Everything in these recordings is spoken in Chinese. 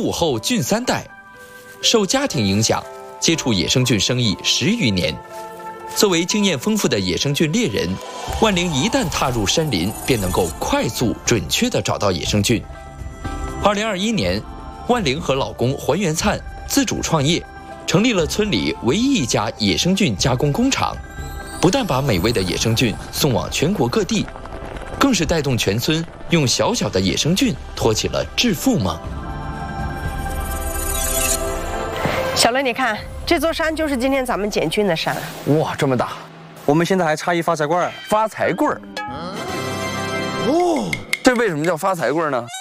95后菌3代，受家庭影响，接触野生菌生意10余年。作为经验丰富的野生菌猎人，万灵一旦踏入山林，便能够快速准确地找到野生菌。2021年，万灵和老公还原灿自主创业，成立了村里唯一一家野生菌加工工厂，不但把美味的野生菌送往全国各地，更是带动全村用小小的野生菌托起了致富梦。 小乐，你看这座山就是今天咱们捡菌的山。 哇，这么大！ 我们现在还差一发财棍儿。 发财棍儿。哦，这为什么叫发财棍儿呢？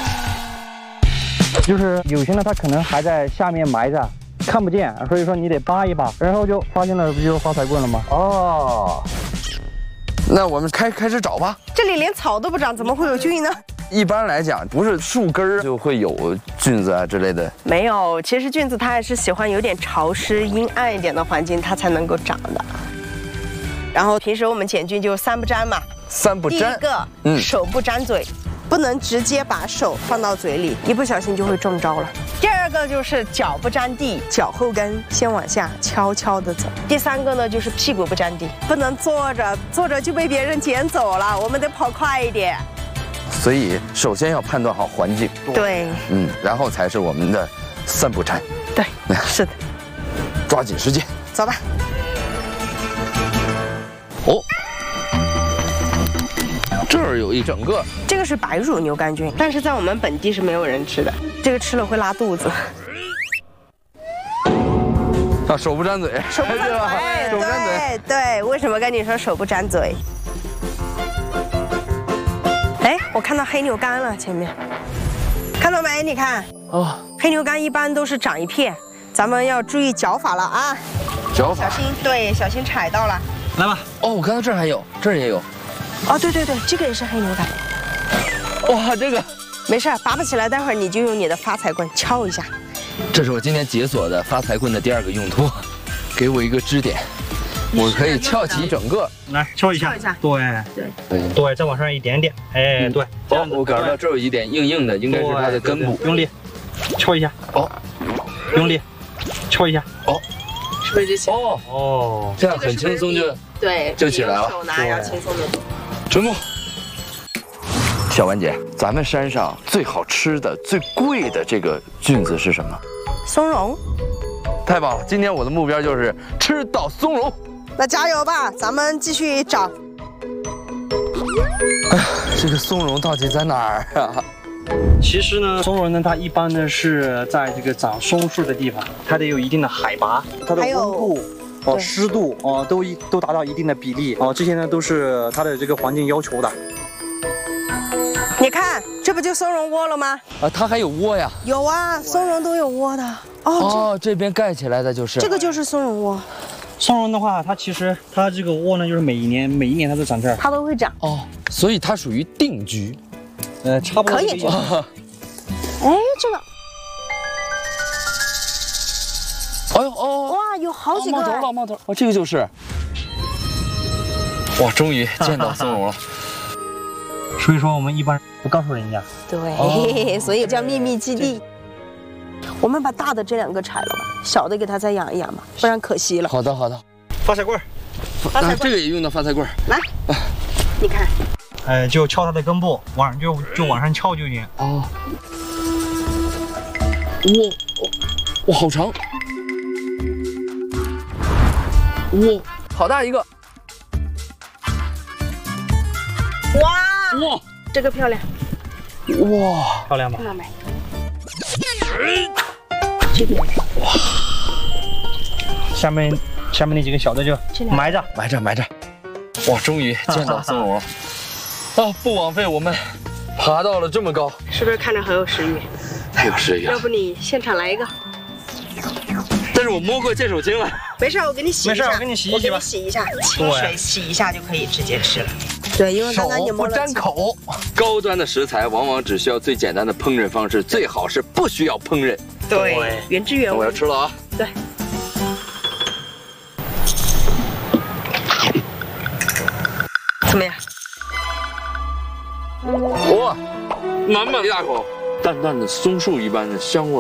就是有些呢，它可能还在下面埋着，看不见，所以说你得扒一扒，然后就发现了，不就发财棍了吗？ 哦，那我们开始找吧。 这里连草都不长，怎么会有菌呢？ 一般来讲，不是树根儿就会有菌子啊之类的。 没有，其实菌子它还是喜欢有点潮湿、阴暗一点的环境，它才能够长的。然后平时我们捡菌就3不沾嘛。 3不沾。 第一个，手不沾嘴，不能直接把手放到嘴里，一不小心就会中招了。第二个就是脚不沾地，脚后跟先往下悄悄地走。第3个呢就是屁股不沾地，不能坐着就被别人捡走了，我们得跑快一点。 所以首先要判断好环境。 对， 然后才是我们的3不沾。 对，是的。 抓紧时间， 走吧。 哦，这儿有一整个。 这个是白乳牛肝菌，但是在我们本地是没有人吃的，这个吃了会拉肚子。 啊，手不沾嘴， 手不沾嘴， 手不沾嘴。 对，为什么跟你说手不沾嘴？哎，我看到黑牛肝了，前面看到没？你看， 哦， 黑牛肝一般都是长一片，咱们要注意绞法了啊！ 绞法， 小心，对，小心踩到了。 来吧。 哦，我看到这儿还有，这儿也有。 哦，对，这个也是黑牛肝。 哇，这个没事，拔不起来，待会儿你就用你的发财棍敲一下。 这是我今天解锁的发财棍的第2个用途，给我一个支点，我可以撬起整个。 来敲一下，对，再往上一点点，哎，对。 哦，我感觉到这有一点硬硬的，应该是它的根部。 用力敲一下，哦，用力敲一下，哦， 是不是就行？ 哦，这样很轻松就起来了。 手拿要轻松的多。 成功。小婉姐，咱们山上最好吃的、最贵的这个菌子是什么？ 松茸。 太棒了！今天我的目标就是吃到松茸。 那加油吧，咱们继续找。 这个松茸到底在哪儿啊？ 其实呢，松茸呢，它一般呢是在这个长松树的地方，它得有一定的海拔，它的温度、湿度都达到一定的比例这些呢都是它的这个环境要求的。 你看，这不就松茸窝了吗？ 啊，它还有窝呀？ 有啊，松茸都有窝的。 这边盖起来的就是这个就是松茸窝。 松茸的话，它其实它这个窝呢，就是每一年它都长这儿， 它都会长。 所以它属于定居。 差不多可以这样。哎，这个。 哎呦哇， 有好几个。 冒头，这个就是。哇，终于见到松茸了。 所以说我们一般不告诉人家。 对，所以叫秘密基地。我们把大的这2个拆了吧，小的给它再养一养吧，不然可惜了。 好的。 发财棍儿， 这个也用到发财棍儿。 来，你看。 就敲它的根部，就往上敲就行。 哇，好长。哇，好大一个。哇， 这个漂亮。 哇， 漂亮吧？ 看到没？这边。 哇，下面那几个小的就埋着。 哇，终于见到松茸了。不枉费我们爬到了这么高。 是不是看着很有食欲？ 太有食欲了。 要不你现场来一个？ 但是我摸过见手青了。 没事，我给你洗一下。 没事，我给你洗一洗吧。 清水洗一下就可以直接吃了。对，因为刚刚你摸了。 手不沾口。高端的食材往往只需要最简单的烹饪方式，最好是不需要烹饪。 对，原汁原味。 我要吃了啊！ 对。怎么样？ 哇，满满一大口，淡淡的松树一般的香味。